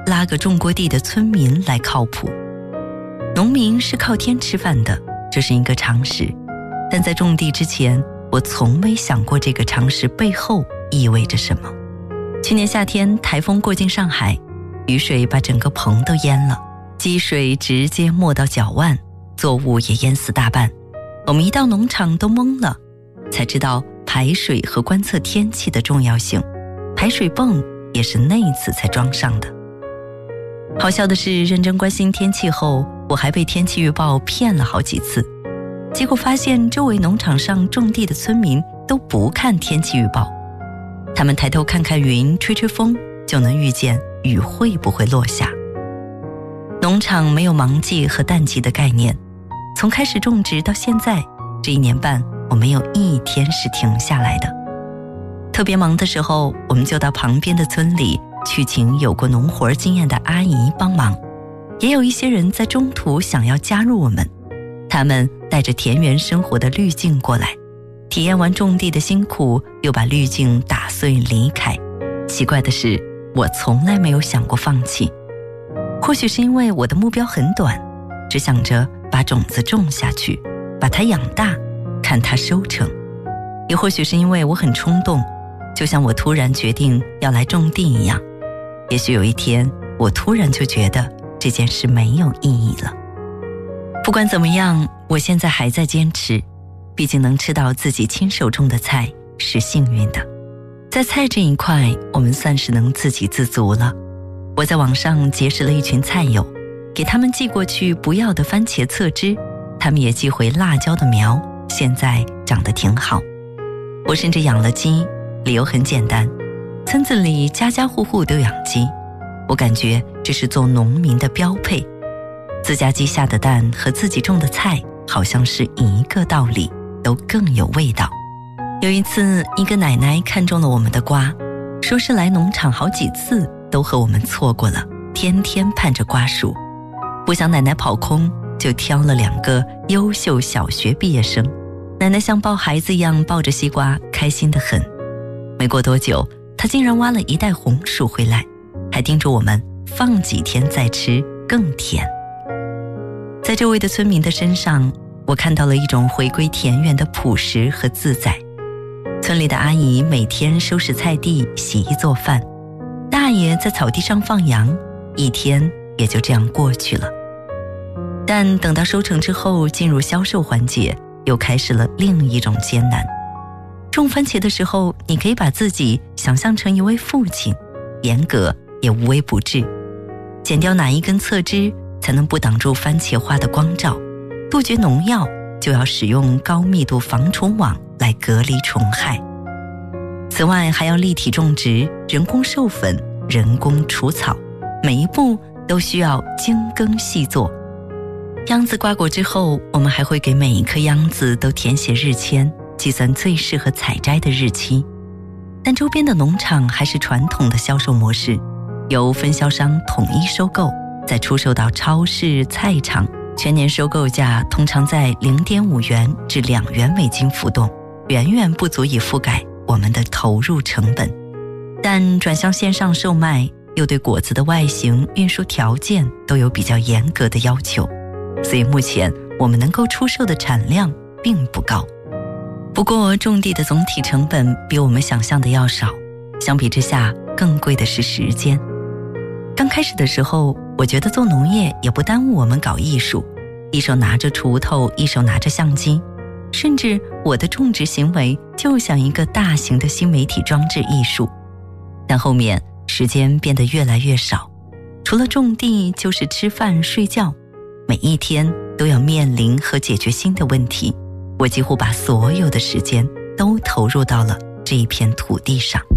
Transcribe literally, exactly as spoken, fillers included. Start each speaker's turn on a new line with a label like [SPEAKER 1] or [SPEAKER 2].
[SPEAKER 1] 拉个种过地的村民来靠谱。农民是靠天吃饭的，这是一个常识，但在种地之前，我从没想过这个常识背后意味着什么。去年夏天台风过境上海，雨水把整个棚都淹了，积水直接没到脚腕，作物也淹死大半。我们一到农场都懵了，才知道排水和观测天气的重要性。排水泵也是那一次才装上的。好笑的是，认真关心天气后，我还被天气预报骗了好几次。结果发现周围农场上种地的村民都不看天气预报，他们抬头看看云，吹吹风，就能预见雨会不会落下。农场没有忙季和淡季的概念，从开始种植到现在，这一年半我没有一天是停下来的。特别忙的时候，我们就到旁边的村里去请有过农活经验的阿姨帮忙，也有一些人在中途想要加入我们，他们带着田园生活的滤镜过来，体验完种地的辛苦，又把滤镜打碎离开。奇怪的是，我从来没有想过放弃。或许是因为我的目标很短，只想着把种子种下去，把它养大，看它收成。也或许是因为我很冲动，就像我突然决定要来种地一样。也许有一天，我突然就觉得这件事没有意义了。不管怎么样，我现在还在坚持，毕竟能吃到自己亲手种的菜是幸运的。在菜这一块，我们算是能自给自足了。我在网上结识了一群菜友，给他们寄过去不要的番茄侧枝，他们也寄回辣椒的苗，现在长得挺好。我甚至养了鸡，理由很简单，村子里家家户户都养鸡，我感觉这是做农民的标配。自家鸡下的蛋和自己种的菜好像是一个道理，都更有味道。有一次，一个奶奶看中了我们的瓜，说是来农场好几次都和我们错过了，天天盼着瓜熟。不想奶奶跑空，就挑了两个优秀小学毕业生。奶奶像抱孩子一样抱着西瓜，开心得很。没过多久，她竟然挖了一袋红薯回来，还叮嘱我们放几天再吃更甜。在周围的村民的身上，我看到了一种回归田园的朴实和自在。村里的阿姨每天收拾菜地，洗衣做饭，大爷在草地上放羊，一天也就这样过去了。但等到收成之后，进入销售环节，又开始了另一种艰难。种番茄的时候，你可以把自己想象成一位父亲，严格也无微不至。剪掉哪一根侧枝才能不挡住番茄花的光照，杜绝农药就要使用高密度防虫网来隔离虫害。此外还要立体种植、人工授粉、人工除草，每一步都需要精耕细作。秧子瓜果之后，我们还会给每一颗秧子都填写日签，计算最适合采摘的日期。但周边的农场还是传统的销售模式，由分销商统一收购，再出售到超市、菜场，全年收购价通常在 零点五元至两元美金浮动，远远不足以覆盖我们的投入成本。但转向线上售卖，又对果子的外形、运输条件都有比较严格的要求，所以目前我们能够出售的产量并不高。不过种地的总体成本比我们想象的要少，相比之下更贵的是时间。刚开始的时候，我觉得做农业也不耽误我们搞艺术，一手拿着锄头，一手拿着相机，甚至我的种植行为就像一个大型的新媒体装置艺术。但后面时间变得越来越少，除了种地就是吃饭睡觉，每一天都要面临和解决新的问题，我几乎把所有的时间都投入到了这一片土地上。